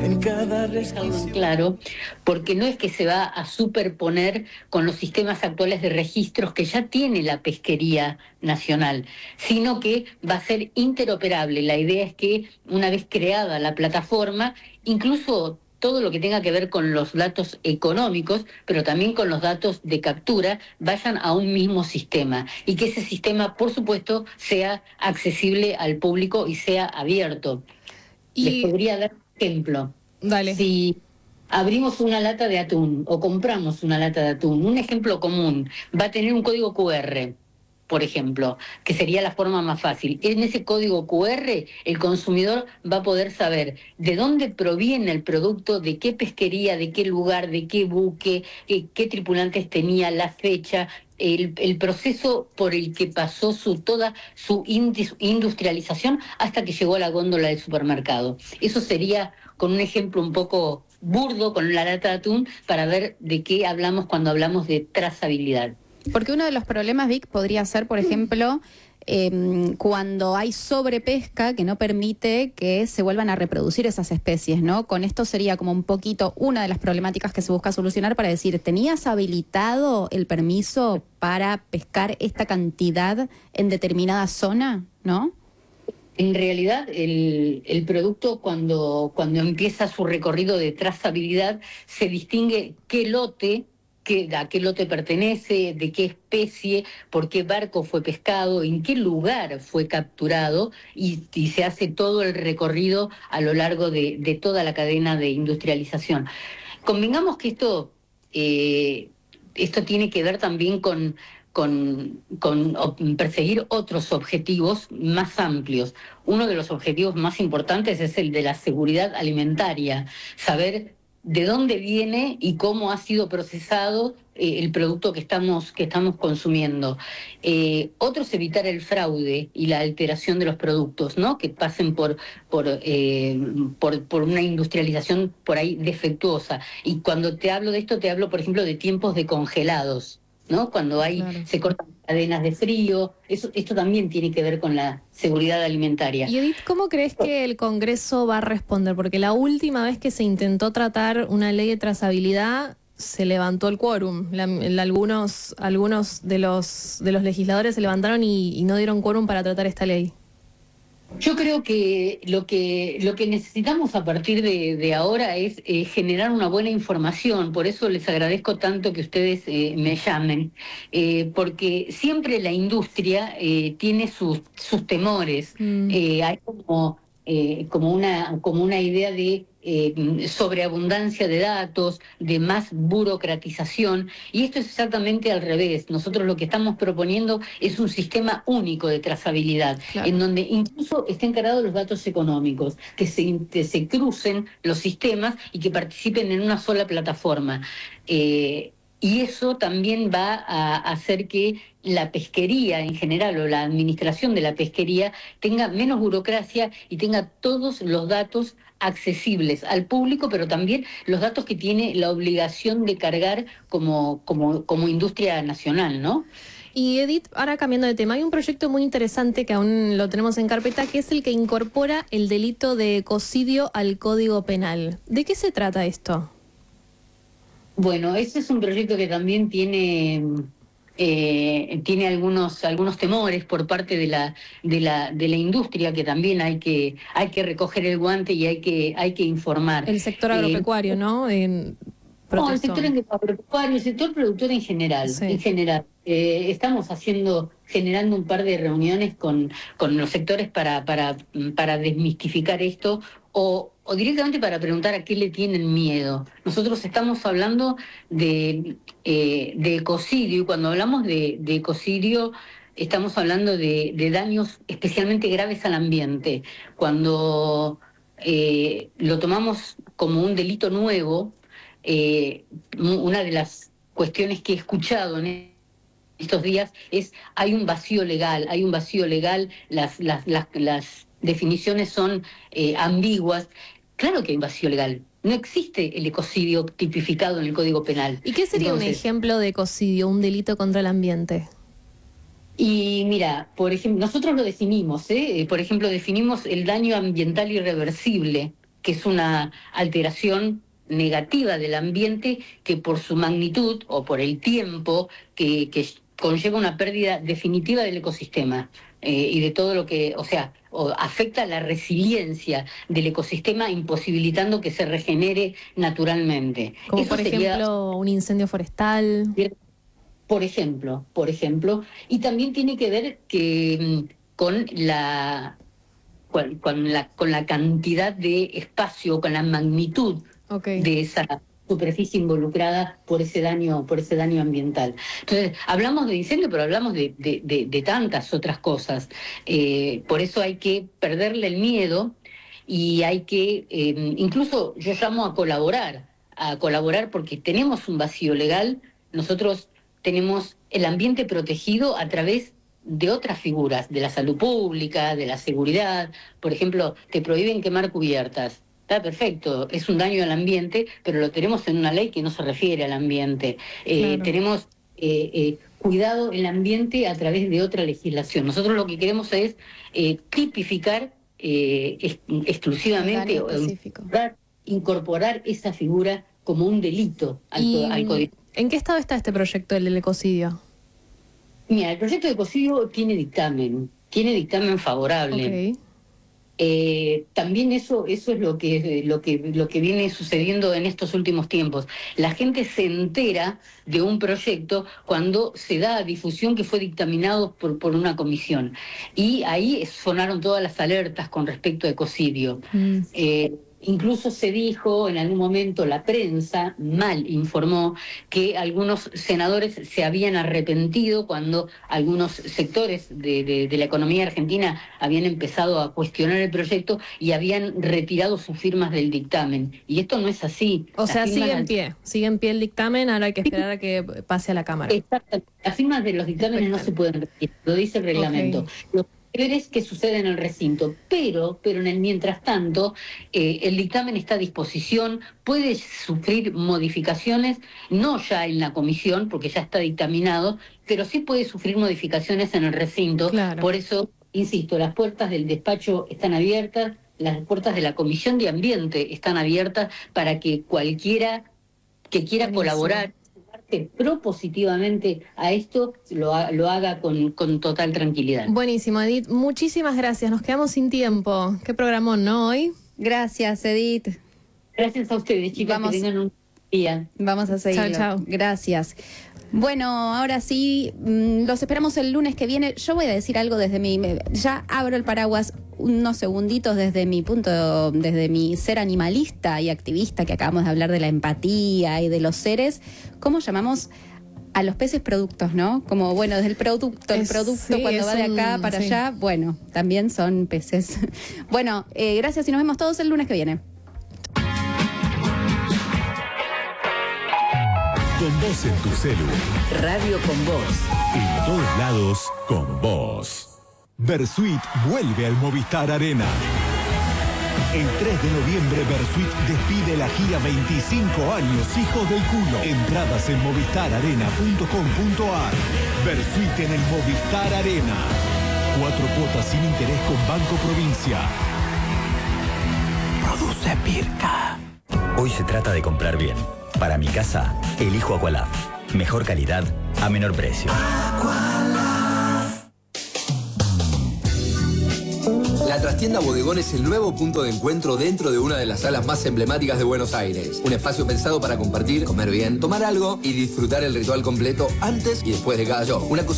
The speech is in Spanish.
en cada respiración. Claro, porque no es que se va a superponer con los sistemas actuales de registros que ya tiene la Pesquería Nacional, sino que va a ser interoperable. La idea es que una vez creada la plataforma, incluso todo lo que tenga que ver con los datos económicos, pero también con los datos de captura, vayan a un mismo sistema y que ese sistema, por supuesto, sea accesible al público y sea abierto. Les podría dar un ejemplo. Dale. Si abrimos una lata de atún o compramos una lata de atún, un ejemplo común, va a tener un código QR, por ejemplo, que sería la forma más fácil. En ese código QR, el consumidor va a poder saber de dónde proviene el producto, de qué pesquería, de qué lugar, de qué buque, qué tripulantes tenía, la fecha, el proceso por el que pasó toda su industrialización hasta que llegó a la góndola del supermercado. Eso sería con un ejemplo un poco burdo, con la lata de atún, para ver de qué hablamos cuando hablamos de trazabilidad. Porque uno de los problemas, Vic, podría ser, por ejemplo, cuando hay sobrepesca que no permite que se vuelvan a reproducir esas especies, ¿no? Con esto sería como un poquito una de las problemáticas que se busca solucionar para decir, ¿tenías habilitado el permiso para pescar esta cantidad en determinada zona, no? En realidad, el producto cuando empieza su recorrido de trazabilidad, se distingue qué lote, a qué lote pertenece, de qué especie, por qué barco fue pescado, en qué lugar fue capturado, y se hace todo el recorrido a lo largo de toda la cadena de industrialización. Convengamos que esto tiene que ver también con perseguir otros objetivos más amplios. Uno de los objetivos más importantes es el de la seguridad alimentaria, saber de dónde viene y cómo ha sido procesado el producto que estamos consumiendo. Otros, evitar el fraude y la alteración de los productos, ¿no? Que pasen por una industrialización por ahí defectuosa. Y cuando te hablo de esto, te hablo, por ejemplo, de tiempos de congelados, ¿no? Cuando se cortan cadenas de frío, esto también tiene que ver con la seguridad alimentaria. Y Edith, ¿cómo crees que el Congreso va a responder? Porque la última vez que se intentó tratar una ley de trazabilidad se levantó el quórum. Algunos de los legisladores se levantaron y no dieron quórum para tratar esta ley. Yo creo que lo que necesitamos a partir de ahora es generar una buena información. Por eso les agradezco tanto que ustedes me llamen, porque siempre la industria tiene sus temores. Hay como una idea de sobreabundancia de datos, de más burocratización, y esto es exactamente al revés. Nosotros lo que estamos proponiendo es un sistema único de trazabilidad, claro, en donde incluso estén cargados los datos económicos, que se crucen los sistemas y que participen en una sola plataforma. Y eso también va a hacer que la pesquería en general, o la administración de la pesquería, tenga menos burocracia y tenga todos los datos accesibles al público, pero también los datos que tiene la obligación de cargar como industria nacional, ¿no? Y Edith, ahora cambiando de tema, hay un proyecto muy interesante que aún lo tenemos en carpeta, que es el que incorpora el delito de ecocidio al Código Penal. ¿De qué se trata esto? Bueno, ese es un proyecto que también tiene algunos temores por parte de la industria, que también hay que recoger el guante y hay que informar. El sector agropecuario, ¿no? No, el sector agropecuario, el sector productor en general. Sí. En general. Estamos generando un par de reuniones con los sectores para desmistificar esto, o directamente para preguntar a qué le tienen miedo. Nosotros estamos hablando de ecocidio, y cuando hablamos de ecocidio estamos hablando de daños especialmente graves al ambiente. Cuando lo tomamos como un delito nuevo, una de las cuestiones que he escuchado en estos días es: hay un vacío legal, las definiciones son ambiguas. Claro que hay un vacío legal. No existe el ecocidio tipificado en el Código Penal. ¿Y qué sería un ejemplo de ecocidio, un delito contra el ambiente? Y mira, por ejemplo, nosotros lo definimos, por ejemplo, definimos el daño ambiental irreversible, que es una alteración negativa del ambiente que por su magnitud o por el tiempo que conlleva una pérdida definitiva del ecosistema y de todo lo que, o afecta la resiliencia del ecosistema, imposibilitando que se regenere naturalmente. Como Eso por ejemplo un incendio forestal. Por ejemplo, y también tiene que ver con la cantidad de espacio, con la magnitud de esa superficie involucrada por ese daño ambiental. Entonces, hablamos de incendio, pero hablamos de tantas otras cosas. Por eso hay que perderle el miedo y hay que, incluso yo llamo a colaborar porque tenemos un vacío legal. Nosotros tenemos el ambiente protegido a través de otras figuras, de la salud pública, de la seguridad. Por ejemplo, te prohíben quemar cubiertas. Está perfecto, es un daño al ambiente, pero lo tenemos en una ley que no se refiere al ambiente. Claro. Tenemos cuidado el ambiente a través de otra legislación. Nosotros lo que queremos es tipificar exclusivamente o incorporar esa figura como un delito al código. ¿En qué estado está este proyecto del ecocidio? Mira, el proyecto de ecocidio tiene dictamen favorable. Okay. También eso es lo que viene sucediendo en estos últimos tiempos. La gente se entera de un proyecto cuando se da a difusión que fue dictaminado por una comisión. Y ahí sonaron todas las alertas con respecto a ecocidio. Incluso se dijo en algún momento, la prensa mal informó que algunos senadores se habían arrepentido cuando algunos sectores de la economía argentina habían empezado a cuestionar el proyecto y habían retirado sus firmas del dictamen. Y esto no es así. O sea, sigue en pie el dictamen, ahora hay que esperar a que pase a la Cámara. Exactamente. Las firmas de los dictámenes no se pueden retirar, lo dice el reglamento. Okay. Deberes que sucede en el recinto, pero en el mientras tanto el dictamen está a disposición, puede sufrir modificaciones, no ya en la comisión, porque ya está dictaminado, pero sí puede sufrir modificaciones en el recinto. Claro. Por eso, insisto, las puertas del despacho están abiertas, las puertas de la Comisión de Ambiente están abiertas para que cualquiera que quiera colaborar propositivamente a esto lo haga con total tranquilidad. Buenísimo, Edith. Muchísimas gracias. Nos quedamos sin tiempo. Qué programón, ¿no? Hoy. Gracias, Edith. Gracias a ustedes, chicas. Que tengan un día. Vamos a seguir. Chao. Gracias. Bueno, ahora sí, los esperamos el lunes que viene. Yo voy a decir algo ya abro el paraguas unos segunditos desde mi ser animalista y activista, que acabamos de hablar de la empatía y de los seres. ¿Cómo llamamos a los peces productos, no? Como, bueno, desde el producto sí, cuando va de acá para allá, bueno, también son peces. Bueno, gracias y nos vemos todos el lunes que viene. Con vos en tu celu. Radio con vos. En todos lados, con vos. Versuit vuelve al Movistar Arena. El 3 de noviembre, Versuit despide la gira 25 años Hijos del Culo. Entradas en movistararena.com.ar. Versuit en el Movistar Arena. 4 cuotas sin interés con Banco Provincia. Produce Pirca. Hoy se trata de comprar bien. Para mi casa, elijo Aqualab. Mejor calidad a menor precio. La trastienda Bodegón es el nuevo punto de encuentro dentro de una de las salas más emblemáticas de Buenos Aires. Un espacio pensado para compartir, comer bien, tomar algo y disfrutar el ritual completo antes y después de cada show. Una